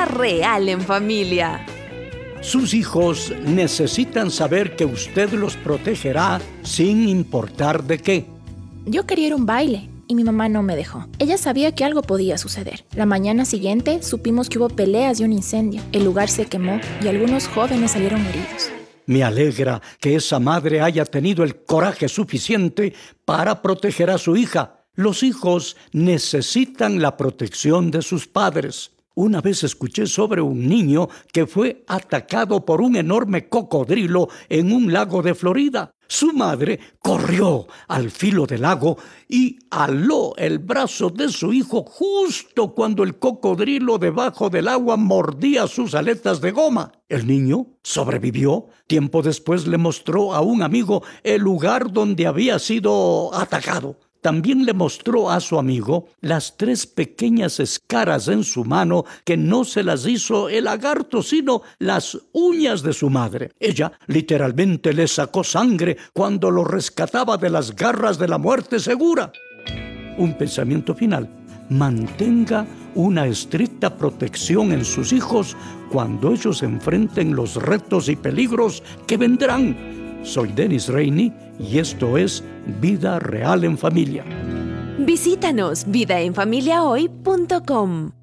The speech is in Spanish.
Vida real en familia. Sus hijos necesitan saber que usted los protegerá sin importar de qué. Yo quería ir a un baile y mi mamá no me dejó. Ella sabía que algo podía suceder. La mañana siguiente supimos que hubo peleas y un incendio. El lugar se quemó y algunos jóvenes salieron heridos. Me alegra que esa madre haya tenido el coraje suficiente para proteger a su hija. Los hijos necesitan la protección de sus padres. Una vez escuché sobre un niño que fue atacado por un enorme cocodrilo en un lago de Florida. Su madre corrió al filo del lago y aló el brazo de su hijo justo cuando el cocodrilo debajo del agua mordía sus aletas de goma. El niño sobrevivió. Tiempo después le mostró a un amigo el lugar donde había sido atacado. También le mostró a su amigo las 3 pequeñas escaras en su mano que no se las hizo el lagarto, sino las uñas de su madre. Ella literalmente le sacó sangre cuando lo rescataba de las garras de la muerte segura. Un pensamiento final: mantenga una estricta protección en sus hijos cuando ellos enfrenten los retos y peligros que vendrán. Soy Dennis Rainey y esto es Vida Real en Familia. Visítanos vidaenfamiliahoy.com.